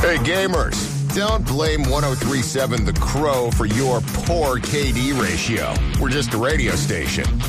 Hey, gamers, don't blame 103.7 The Crow for your poor KD ratio. We're just a radio station.